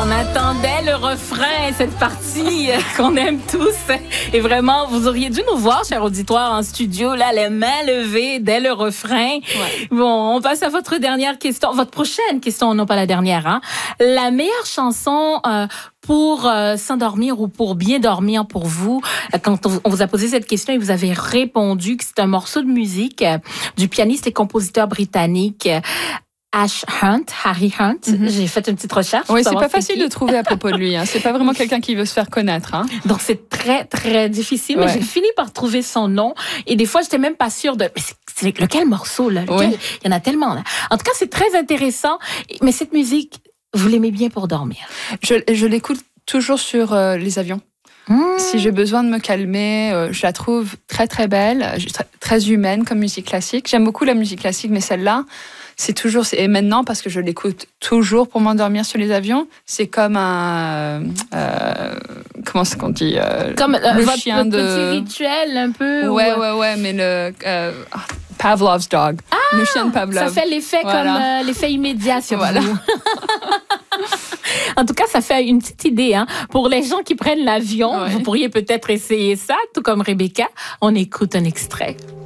On attendait le refrain, cette partie qu'on aime tous. Et vraiment, vous auriez dû nous voir, cher auditoire, en studio, là, les mains levées dès le refrain. Ouais. Bon, on passe à votre dernière question. Votre prochaine question, non pas la dernière. Hein. La meilleure chanson pour s'endormir ou pour bien dormir pour vous, quand on vous a posé cette question et vous avez répondu que c'est un morceau de musique du pianiste et compositeur britannique Harry Hunt. Mm-hmm. J'ai fait une petite recherche. Oui, c'est pas facile de trouver à propos de lui. Hein. C'est pas vraiment quelqu'un qui veut se faire connaître. Hein. Donc, c'est très, très difficile. Ouais. Mais j'ai fini par trouver son nom. Et des fois, j'étais même pas sûre de... Mais c'est lequel morceau, là? Lequel? Oui. Il y en a tellement, là. En tout cas, c'est très intéressant. Mais cette musique, vous l'aimez bien pour dormir? Je l'écoute toujours sur les avions. Si j'ai besoin de me calmer, je la trouve très, très belle, très humaine comme musique classique. J'aime beaucoup la musique classique, mais celle-là, et maintenant, parce que je l'écoute toujours pour m'endormir sur les avions, c'est comme un... comment est-ce qu'on dit comme le votre chien de... petit rituel, un peu. Ouais, mais le... Pavlov's dog. Le chien de Pavlov. Ça fait l'effet comme l'effet immédiat sur vous. En tout cas, ça fait une petite idée. Hein. Pour les gens qui prennent l'avion, vous pourriez peut-être essayer ça, tout comme Rebecca. On écoute un extrait.